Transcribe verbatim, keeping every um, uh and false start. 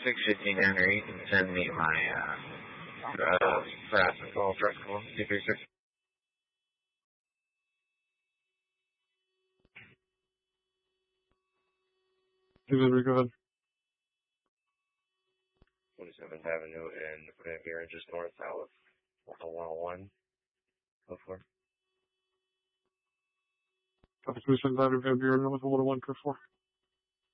six fifteen Henry, you can send me my, uh, uh, harassment call, threat call, two three six. Go ahead. twenty-seventh Avenue and Frontier, just north south of one oh one. Go for it. Copy twenty-seventh Avenue, Van Buren, north of one oh one, go for